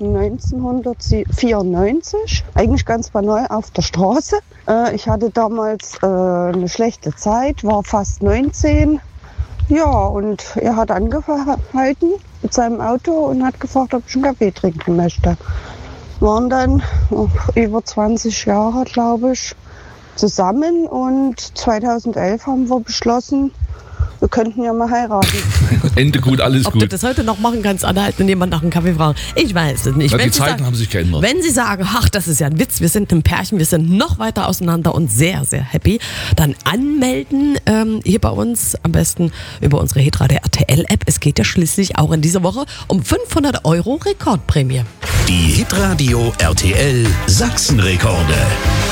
1994, eigentlich ganz banal auf der Straße. Ich hatte damals eine schlechte Zeit, war fast 19. Ja, und er hat angehalten mit seinem Auto und hat gefragt, ob ich einen Kaffee trinken möchte. Waren dann über 20 Jahre, glaube ich, zusammen und 2011 haben wir beschlossen, wir könnten ja mal heiraten. Ende gut, alles Ob gut. du das heute noch machen kannst, anhalten und jemand nach einem Kaffee fragen, ich weiß es nicht. Na, Wenn die Sie Zeiten haben sich geändert. Wenn Sie sagen, ach, das ist ja ein Witz, wir sind ein Pärchen, wir sind noch weiter auseinander und sehr, sehr happy, dann anmelden hier bei uns, am besten über unsere Hitradio RTL-App. Es geht ja schließlich auch in dieser Woche um 500 € Rekordprämie. Die Hitradio RTL Sachsenrekorde.